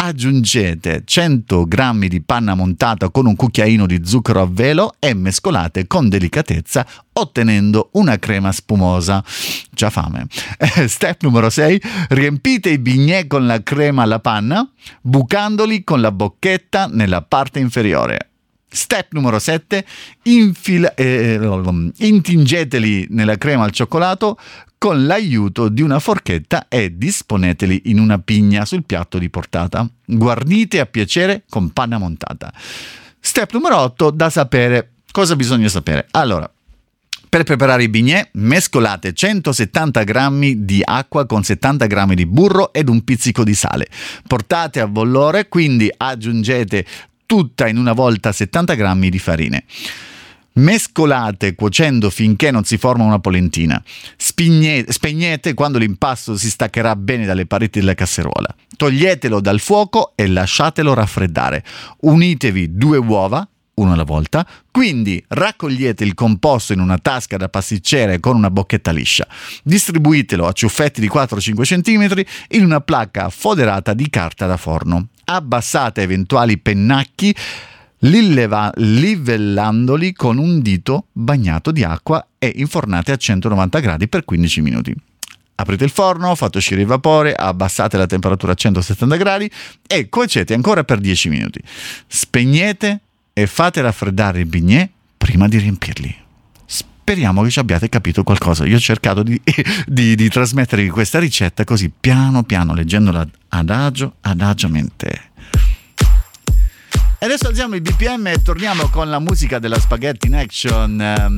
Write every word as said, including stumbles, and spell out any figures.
aggiungete cento grammi di panna montata con un cucchiaino di zucchero a velo e mescolate con delicatezza, ottenendo una crema spumosa. Già fame. Step numero sei: riempite i bignè con la crema alla panna, bucandoli con la bocchetta nella parte inferiore. Step numero sette: infil- eh, intingeteli nella crema al cioccolato con l'aiuto di una forchetta e disponeteli in una pigna sul piatto di portata. Guarnite a piacere con panna montata. Step numero otto, da sapere. Cosa bisogna sapere? Allora, per preparare i bignè, mescolate centosettanta grammi di acqua con settanta grammi di burro ed un pizzico di sale. Portate a bollore, quindi aggiungete tutta in una volta settanta grammi di farine. Mescolate cuocendo finché non si forma una polentina. Spigne- spegnete quando l'impasto si staccherà bene dalle pareti della casseruola. Toglietelo dal fuoco e lasciatelo raffreddare. Unitevi due uova, uno alla volta, quindi raccogliete il composto in una tasca da pasticcere con una bocchetta liscia. Distribuitelo a ciuffetti di quattro cinque centimetri in una placca foderata di carta da forno. Abbassate eventuali pennacchi Lilleva- livellandoli con un dito bagnato di acqua e infornate a centonovanta gradi per quindici minuti. Aprite il forno, fate uscire il vapore, abbassate la temperatura a centosettanta gradi e cuocete ancora per dieci minuti. Spegnete e fate raffreddare i bignè prima di riempirli. Speriamo che ci abbiate capito qualcosa. Io ho cercato di, di, di trasmettervi questa ricetta così piano piano, leggendola adagio adagiamente. E adesso alziamo il B P M e torniamo con la musica della Spaghetti in Action.